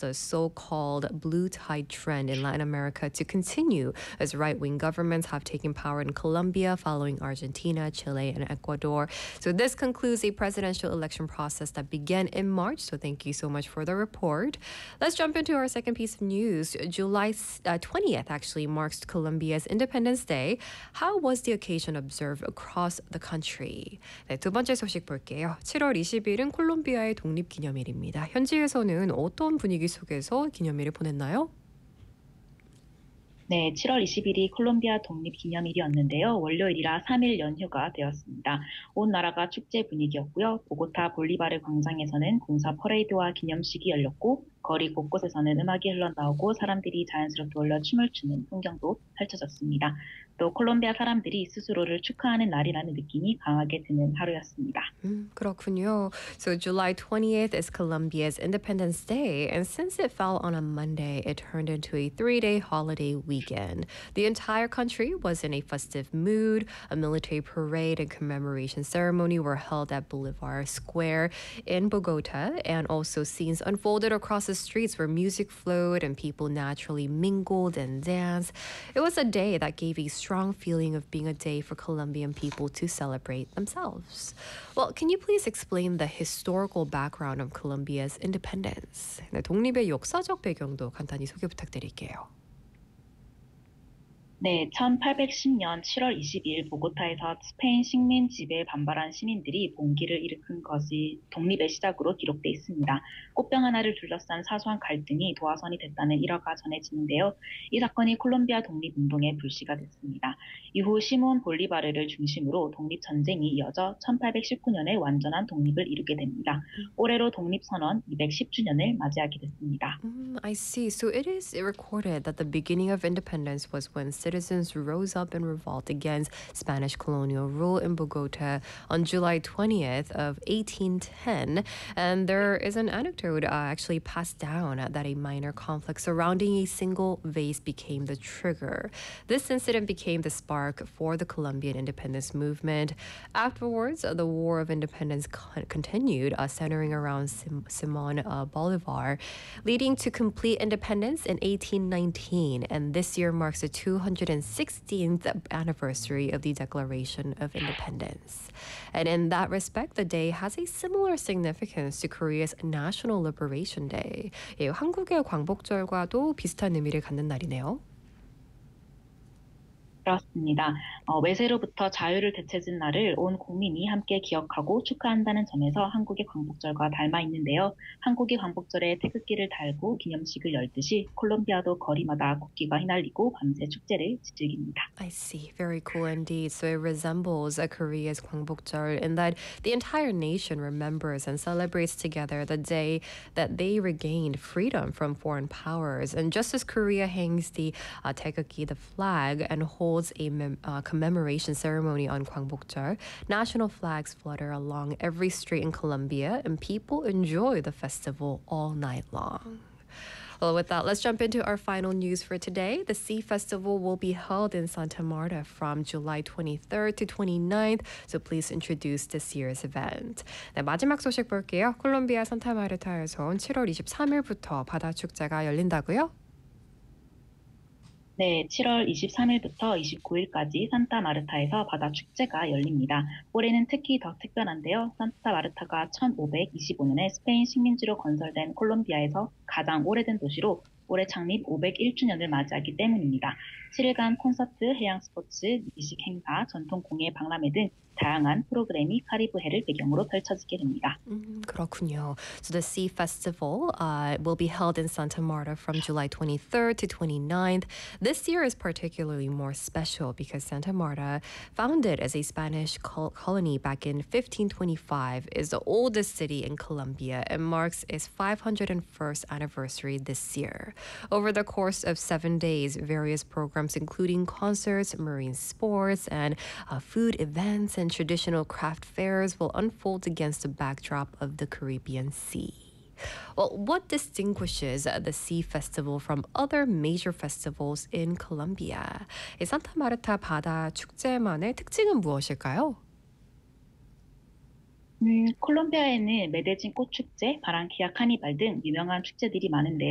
the so-called blue tide trend in Latin America to continue as right-wing governments have taken power in Colombia following Argentina, Chile, and Ecuador. So this concludes a presidential election process that began in March. So thank you so much for the report. Let's jump into our second piece of news. July 20th actually marks Colombia's Independence Day. How was the occasion observed across the country? 네, 두 번째 소식 볼게요. 7월 20일은 콜롬비아의 독립기념일입니다. 현지에서는 어떤 분위기 속에서 기념일을 보냈나요? 네, 7월 20일이 콜롬비아 독립기념일이었는데요. 월요일이라 3일 연휴가 되었습니다. 온 나라가 축제 분위기였고요. 보고타 볼리바르 광장에서는 군사 퍼레이드와 기념식이 열렸고 거리 곳곳에서는 음악이 흘러나오고 사람들이 자연스럽게 올려 춤을 추는 풍경도 펼쳐졌습니다. 또 콜롬비아 사람들이 스스로를 축하하는 날이라는 느낌이 강하게 드는 하루였습니다. 그렇군요. So July 20th is Colombia's Independence Day, and since it fell on a Monday, it turned into a 3-day holiday weekend. The entire country was in a festive mood. A military parade and commemoration ceremony were held at Bolivar Square in Bogota, and also scenes unfolded across the streets where music flowed and people naturally mingled and danced. It was a day that gave a strong feeling of being a day for Colombian people to celebrate themselves. Well, can you please explain the historical background of Colombia's independence? 네, 독립의 역사적 배경도 간단히 소개 부탁드릴게요. 네, 1810년 7월 20일 보고타에서 스페인 식민 지배에 반발한 시민들이 봉기를 일으킨 것이 독립의 시작으로 기록돼 있습니다. 꽃병 하나를 둘러싼 사소한 갈등이 도화선이 됐다는 일화가 전해지는데요. 이 사건이 콜롬비아 독립운동의 불씨가 됐습니다. 이후 시몬 볼리바르를 중심으로 독립전쟁이 이어져 1819년에 완전한 독립을 이루게 됩니다. 올해로 독립선언 210주년을 맞이하게 됐습니다. I see. So it is recorded that the beginning of independence was when citizens rose up in revolt against Spanish colonial rule in Bogota on July 20th of 1810. And there is an anecdote actually passed down that a minor conflict surrounding a single vase became the trigger. This incident became the spark for the Colombian independence movement. Afterwards, the War of Independence continued, centering around Simon Bolivar, leading to complete independence in 1819. And this year marks the 216th anniversary of the Declaration of Independence. And in that respect, the day has a similar significance to Korea's National Liberation Day. 예, 한국의 광복절과도 비슷한 의미를 갖는 날이네요. 그렇습니다. 외세로부터 자유를 되찾은 날을 온 국민이 함께 기억하고 축하한다는 점에서 한국의 광복절과 닮아 있는데요. 한국이 광복절에 태극기를 달고 기념식을 열듯이 콜롬비아도 거리마다 국기가 휘날리고 밤새 축제를 즐깁니다. I see. Very cool indeed. So it resembles Korea's Gwangbokjeol in that the entire nation remembers and celebrates together the day that they regained freedom from foreign powers. And just as Korea hangs the taegukgi, the flag, and holds a commemoration ceremony on Gwangbokjeol, national flags flutter along every street in Colombia, and people enjoy the festival all night long. Well, with that, let's jump into our final news for today. The Sea Festival will be held in Santa Marta from July 23rd to 29th, so please introduce this year's event. 네, 마지막 소식 볼게요. 콜롬비아 산타마르타에서 7월 23일부터 바다 축제가 열린다고요? 네, 7월 23일부터 29일까지 산타마르타에서 바다 축제가 열립니다. 올해는 특히 더 특별한데요. 산타마르타가 1525년에 스페인 식민지로 건설된 콜롬비아에서 가장 오래된 도시로 올해 창립 501주년을 맞이하기 때문입니다. 7일간 콘서트, 해양 스포츠, 미식 행사, 전통 공예 박람회 등 다양한 프로그램이 카리브해를 배경으로 펼쳐지게 됩니다. 그렇군요. So the Sea Festival will be held in Santa Marta from July 23rd to 29th. This year is particularly more special because Santa Marta, founded as a Spanish colony back in 1525, is the oldest city in Colombia and marks its 501st anniversary this year. Over the course of 7 days, various programs including concerts, marine sports, and food events and traditional craft fairs will unfold against the backdrop of the Caribbean Sea. Well, what distinguishes the Sea Festival from other major festivals in Colombia? 이 산타마르타 바다 축제만의 특징은 무엇일까요? 콜롬비아에는 메데진 꽃축제, 바랑키아 카니발 등 유명한 축제들이 많은데요.